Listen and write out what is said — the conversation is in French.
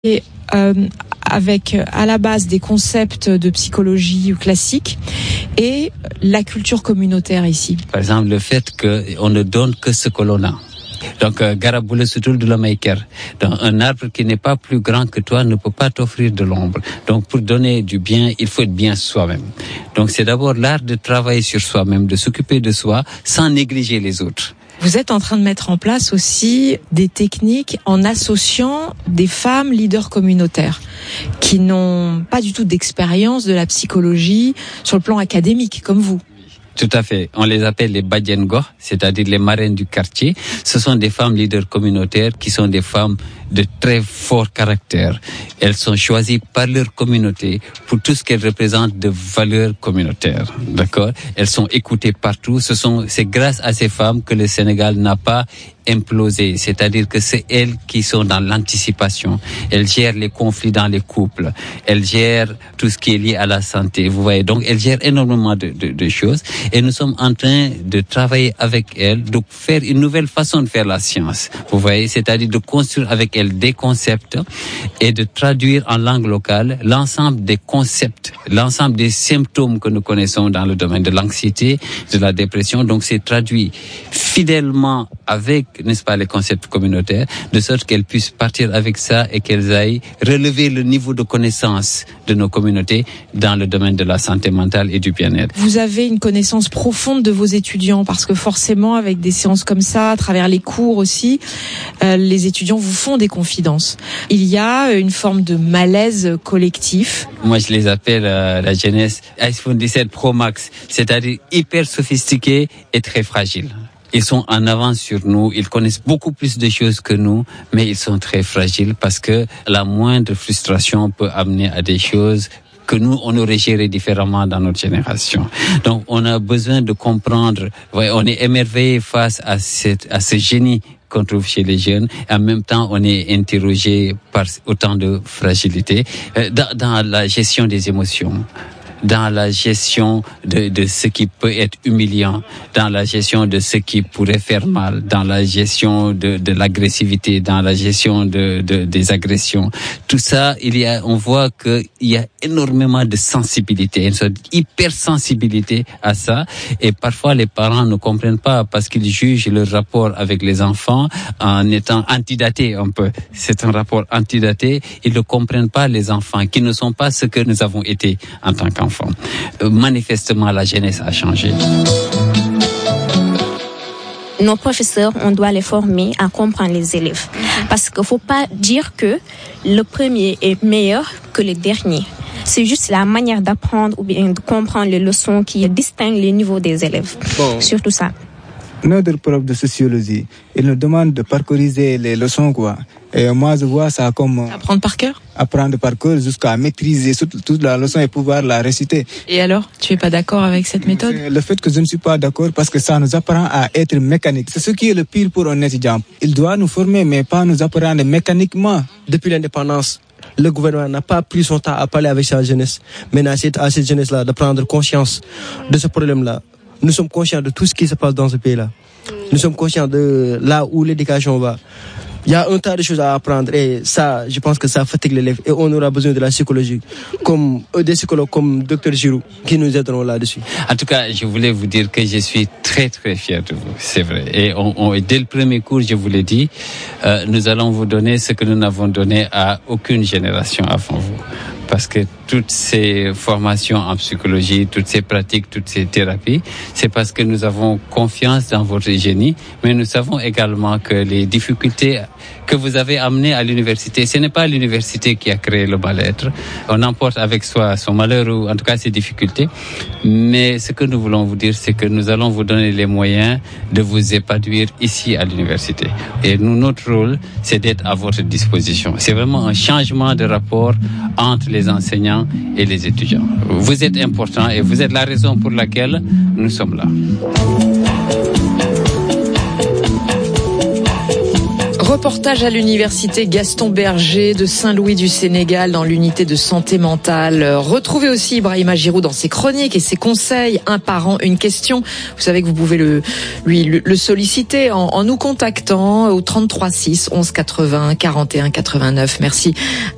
Et avec à la base des concepts de psychologie classique et la culture communautaire ici. Par exemple, le fait qu'on ne donne que ce que l'on a. Donc, garab bu la sutul du la may ker. Donc, un arbre qui n'est pas plus grand que toi ne peut pas t'offrir de l'ombre. Donc, pour donner du bien, il faut être bien soi-même. Donc, c'est d'abord l'art de travailler sur soi-même, de s'occuper de soi sans négliger les autres. Vous êtes en train de mettre en place aussi des techniques en associant des femmes leaders communautaires qui n'ont pas du tout d'expérience de la psychologie sur le plan académique, comme vous. Tout à fait. On les appelle les Badiane Gox, c'est-à-dire les marraines du quartier. Ce sont des femmes leaders communautaires qui sont des femmes de très fort caractère. Elles sont choisies par leur communauté pour tout ce qu'elles représentent de valeurs communautaires. D'accord? Elles sont écoutées partout. C'est grâce à ces femmes que le Sénégal n'a pas implosé. C'est-à-dire que c'est elles qui sont dans l'anticipation. Elles gèrent les conflits dans les couples. Elles gèrent tout ce qui est lié à la santé. Vous voyez? Donc, elles gèrent énormément de choses. Et nous sommes en train de travailler avec elles, de faire une nouvelle façon de faire la science. Vous voyez? C'est-à-dire de construire avec elles des concepts et de traduire en langue locale l'ensemble des concepts, l'ensemble des symptômes que nous connaissons dans le domaine de l'anxiété, de la dépression. Donc, c'est traduit fidèlement avec, n'est-ce pas, les concepts communautaires, de sorte qu'elles puissent partir avec ça et qu'elles aillent relever le niveau de connaissance de nos communautés dans le domaine de la santé mentale et du bien-être. Vous avez une connaissance profonde de vos étudiants parce que forcément, avec des séances comme ça, à travers les cours aussi, les étudiants vous font des confidences. Il y a une forme de malaise collectif. Moi, je les appelle la jeunesse iPhone 17 Pro Max, c'est-à-dire hyper sophistiquée et très fragile. Ils sont en avance sur nous, ils connaissent beaucoup plus de choses que nous, mais ils sont très fragiles parce que la moindre frustration peut amener à des choses que nous, on aurait géré différemment dans notre génération. Donc, on a besoin de comprendre, on est émerveillé face à ce génie qu'on trouve chez les jeunes. Et en même temps, on est interrogé par autant de fragilité dans la gestion des émotions, dans la gestion de ce qui peut être humiliant, dans la gestion de ce qui pourrait faire mal, dans la gestion de l'agressivité, dans la gestion des agressions. Tout ça, on voit qu'il y a énormément de sensibilité, une sorte d'hypersensibilité à ça. Et parfois, les parents ne comprennent pas parce qu'ils jugent leur rapport avec les enfants en étant antidaté un peu. C'est un rapport antidaté. Ils ne comprennent pas les enfants qui ne sont pas ce que nous avons été en tant qu'enfants. Manifestement, la jeunesse a changé. Nos professeurs, on doit les former à comprendre les élèves. Parce qu'il ne faut pas dire que le premier est meilleur que le dernier. C'est juste la manière d'apprendre ou bien de comprendre les leçons qui distinguent les niveaux des élèves. Bon. Surtout ça. Notre prof de sociologie, il nous demande de parcourir les leçons, quoi. Et moi, je vois ça comme... Apprendre par cœur? Apprendre par cœur jusqu'à maîtriser toute la leçon et pouvoir la réciter. Et alors, tu es pas d'accord avec cette méthode? Le fait que je ne suis pas d'accord parce que ça nous apprend à être mécanique. C'est ce qui est le pire pour un étudiant. Il doit nous former, mais pas nous apprendre mécaniquement. Depuis l'indépendance, le gouvernement n'a pas pris son temps à parler avec sa jeunesse. Maintenant, c'est à cette jeunesse-là de prendre conscience de ce problème-là. Nous sommes conscients de tout ce qui se passe dans ce pays-là. Nous sommes conscients de là où l'éducation va. Il y a un tas de choses à apprendre et ça, je pense que ça fatigue l'élève et on aura besoin de la psychologie, comme des psychologues comme Dr Giroux qui nous aideront là-dessus. En tout cas, je voulais vous dire que je suis très très fier de vous, c'est vrai. Et dès le premier cours, je vous l'ai dit, nous allons vous donner ce que nous n'avons donné à aucune génération avant vous. Parce que toutes ces formations en psychologie, toutes ces pratiques, toutes ces thérapies, c'est parce que nous avons confiance dans votre génie, mais nous savons également que les difficultés que vous avez amenées à l'université, ce n'est pas l'université qui a créé le mal-être. On emporte avec soi son malheur ou en tout cas ses difficultés. Mais ce que nous voulons vous dire, c'est que nous allons vous donner les moyens de vous épanouir ici à l'université. Et nous, notre rôle, c'est d'être à votre disposition. C'est vraiment un changement de rapport entre les enseignants et les étudiants. Vous êtes importants et vous êtes la raison pour laquelle nous sommes là. Reportage à l'université Gaston Berger de Saint-Louis du Sénégal dans l'unité de santé mentale. Retrouvez aussi Ibrahima Giroux dans ses chroniques et ses conseils. Un parent, une question. Vous savez que vous pouvez le solliciter en nous contactant au 33 6 11 80 41 89. Merci